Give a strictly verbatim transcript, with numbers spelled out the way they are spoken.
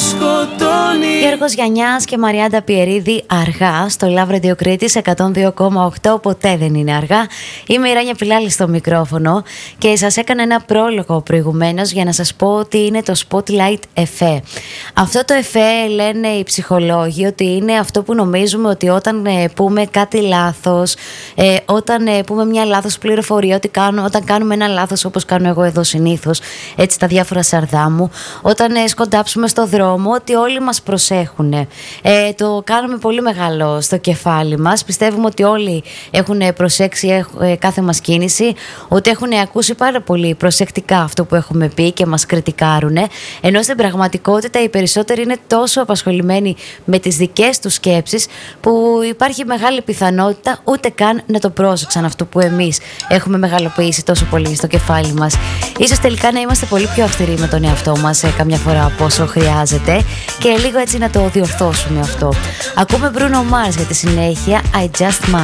σκοτώνει. Γιώργος Γιαννιάς και Μαριάντα Πιερίδη, αργά, στο Love Radio Κρήτης εκατόν δύο κόμμα οκτώ. Ποτέ δεν είναι αργά. Είμαι η Ράνια Πιλάλη στο μικρόφωνο και σας έκανα ένα πρόλογο προηγουμένως για να σας πω ότι είναι το Spotlight εφέ. Αυτό το εφέ λένε οι ψυχολόγοι ότι είναι αυτό που νομίζουμε ότι όταν ε, πούμε κάτι λάθος, ε, όταν ε, πούμε μια λάθος πληροφορία, ότι κάνω, όταν κάνουμε ένα λάθος όπως κάνω εγώ εδώ συνήθως, έτσι τα διάφορα σαρδά μου, όταν ε, σκοντάψουμε στο δρόμο, ότι όλοι μας προσέχουν. Ε, το κάνουμε πολύ μεγάλο στο κεφάλι μας. Πιστεύουμε ότι όλοι έχουν προσέξει ε, κάθε μας κίνηση, ότι έχουν ακούσει πάρα πολύ προσεκτικά αυτό που έχουμε πει και μας κριτικάρουν, ενώ στην πραγματικότητα οι περισσότεροι είναι τόσο απασχολημένοι με τις δικές τους σκέψεις που υπάρχει μεγάλη πιθανότητα ούτε καν να το πρόσεξαν αυτό που εμείς έχουμε μεγαλοποιήσει τόσο πολύ στο κεφάλι μας. Ίσως τελικά να είμαστε πολύ πιο αυστηροί με τον εαυτό μας ε, καμιά φορά από όσο χρειάζεται και λίγο έτσι να το διορθώσουμε αυτό. Ακούμε Bruno Mars για τη συνέχεια, I Just Might.